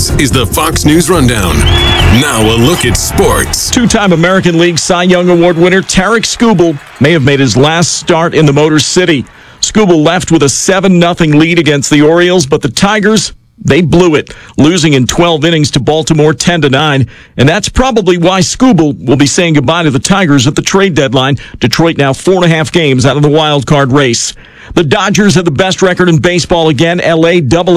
This is the Fox News Rundown. Now a look at sports. Two-time American League Cy Young Award winner Tarik Skubal may have made his last start in the Motor City. Skubal left with a 7-0 lead against the Orioles, but the Tigers, they blew it, losing in 12 innings to Baltimore 10-9. And that's probably why Skubal will be saying goodbye to the Tigers at the trade deadline. Detroit now 4.5 games out of the wild card race. The Dodgers have the best record in baseball again. LA